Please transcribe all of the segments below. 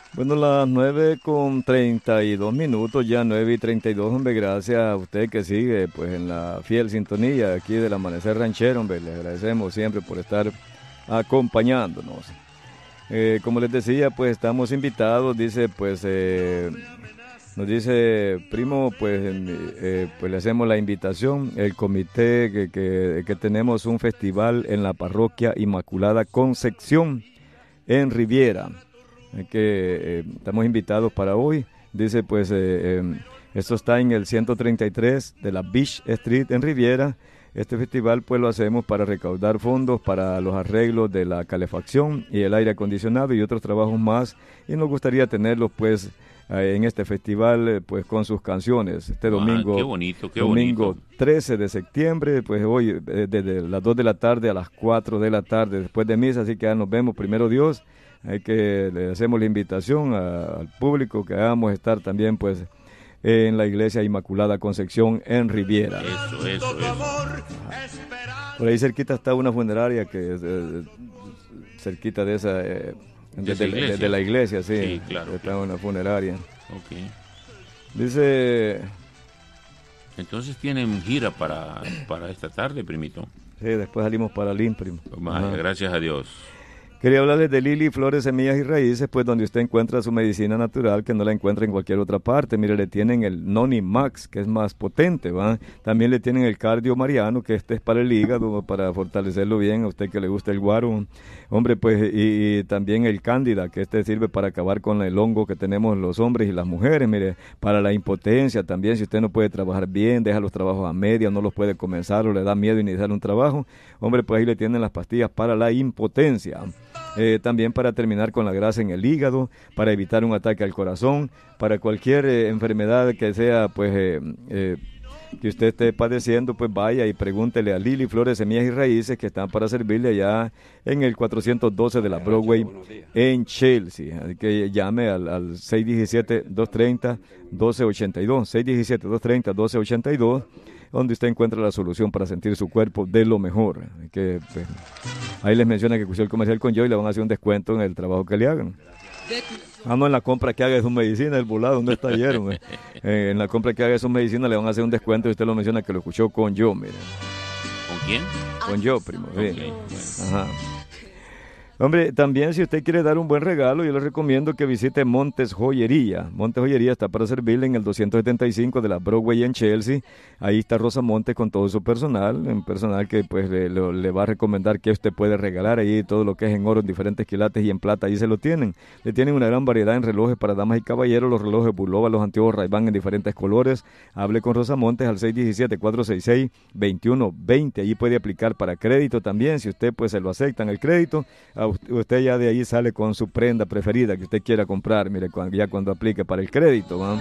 Bueno, las 9:32, ya 9:32, hombre, gracias a usted que sigue pues en la fiel sintonía aquí del Amanecer Ranchero, hombre, le agradecemos siempre por estar acompañándonos. Como les decía, pues estamos invitados, dice, pues nos dice, primo, pues, pues le hacemos la invitación, el comité que tenemos un festival en la parroquia Inmaculada Concepción en Riviera. Estamos invitados para hoy. Dice, pues, esto está en el 133 de la Beach Street en Riviera. Este festival, pues, lo hacemos para recaudar fondos para los arreglos de la calefacción y el aire acondicionado y otros trabajos más. Y nos gustaría tenerlos, pues, en este festival, pues, con sus canciones. Este domingo, qué bonito, qué domingo bonito. 13 de septiembre, pues, hoy, desde las 2 de la tarde a las 4 de la tarde, después de misa. Así que ya nos vemos, primero Dios. Hay que le hacemos la invitación al público que hagamos estar también pues en la iglesia Inmaculada Concepción en Riviera. Eso. Por ahí cerquita está una funeraria que es cerquita de esa de la iglesia, sí, Sí, claro, está claro. una funeraria. Ok. Dice, Entonces tienen gira para esta tarde, primito. sí, después salimos para Lin, primo. Vaya, gracias a Dios. Quería hablarles de Lili Flores, Semillas y Raíces, pues donde usted encuentra su medicina natural que no la encuentra en cualquier otra parte. Mire, le tienen el Noni Max, que es más potente, ¿va? También le tienen el Cardio Mariano, que este es para el hígado, para fortalecerlo bien, a usted que le gusta el guaro. Hombre, pues, y también el Cándida, que este sirve para acabar con el hongo que tenemos los hombres y las mujeres. Mire, para la impotencia también, si usted no puede trabajar bien, deja los trabajos a media, no los puede comenzar o le da miedo iniciar un trabajo, hombre, pues ahí le tienen las pastillas para la impotencia. También para terminar con la grasa en el hígado, para evitar un ataque al corazón, para cualquier enfermedad que sea, pues, que usted esté padeciendo, pues vaya y pregúntele a Lili Flores, Semillas y Raíces, que están para servirle allá en el 412 de la Broadway en Chelsea. Así que llame al 617-230-1282, 617-230-1282, donde usted encuentra la solución para sentir su cuerpo de lo mejor. Que pues, ahí les menciona que escuchó el comercial con yo y le van a hacer un descuento en el trabajo que le hagan. No, en la compra que haga de sus medicinas, el volado, ¿dónde está ayer? En la compra que haga de sus medicinas le van a hacer un descuento y usted lo menciona que lo escuchó con yo, mire. ¿Con quién? Con yo, primo. Sí. Okay, bueno. Ajá. Hombre, también si usted quiere dar un buen regalo, yo le recomiendo que visite Montes Joyería. Montes Joyería está para servirle en el 275 de la Broadway en Chelsea. Ahí está Rosa Montes con todo su personal, un personal que pues le va a recomendar que usted puede regalar ahí todo lo que es en oro, en diferentes quilates y en plata, ahí se lo tienen. Le tienen una gran variedad en relojes para damas y caballeros, los relojes Bulova, los antiguos Ray-Ban en diferentes colores. Hable con Rosa Montes al 617-466-2120. Allí puede aplicar para crédito también, si usted pues se lo aceptan el crédito. Usted ya de ahí sale con su prenda preferida que usted quiera comprar, mire, ya cuando aplique para el crédito, ¿va?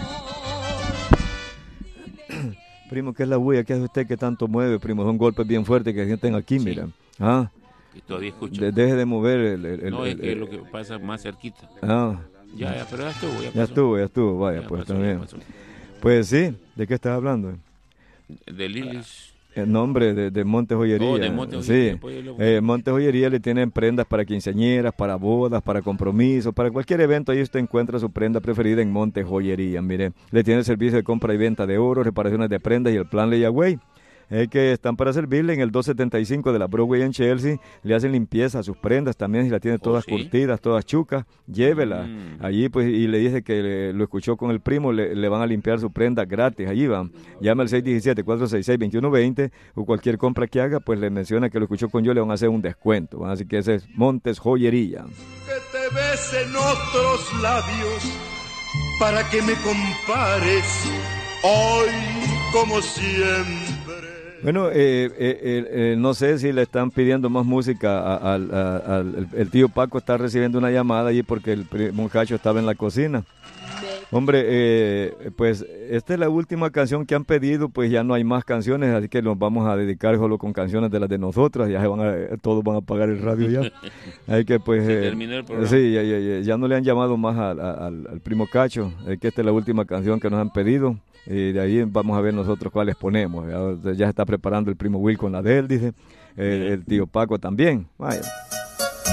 Primo, ¿qué es la bulla? ¿Qué hace usted que tanto mueve, primo? Son golpes bien fuertes que sienten aquí, Sí. mira. Ah, Que todavía escucho. deje de mover No, es que es lo que pasa más cerquita. Ah, Ya, pero ya estuvo, ya estuvo, vaya, Ya pues pasó, también. ya pasó. Pues sí, ¿de qué estás hablando? De Lilis. El nombre de Montes Joyería. Oh, de Montes Joyería, Sí, pues, lo- Montes Joyería le tienen prendas para quinceañeras, para bodas, para compromisos, para cualquier evento. Ahí usted encuentra su prenda preferida en Montes Joyería. Mire, le tiene el servicio de compra y venta de oro, reparaciones de prendas y el plan Layaway. Que están para servirle en el 275 de la Broadway en Chelsea. Le hacen limpieza a sus prendas también, si la tiene todas ¿sí? curtidas, todas chucas, llévela allí, pues, y le dice que lo escuchó con el primo, le van a limpiar su prenda gratis, allí van. Llame al 617-466-2120 o cualquier compra que haga, pues le menciona que lo escuchó con yo, le van a hacer un descuento. Así que ese es Montes Joyería. Que te besen otros labios para que me compares hoy como siempre. Bueno, no sé si le están pidiendo más música el tío Paco está recibiendo una llamada allí porque el muchacho estaba en la cocina. Hombre, pues esta es la última canción que han pedido, pues ya no hay más canciones, así que nos vamos a dedicar solo con canciones de las de nosotras, ya todos van a apagar el radio ya. Hay que pues... Se terminó el programa. Sí, ya no le han llamado más al primo Cacho, es que esta es la última canción que nos han pedido. Y de ahí vamos a ver nosotros cuáles ponemos. Ya se está preparando el primo Will con la de él, dice. El tío Paco también. Vaya.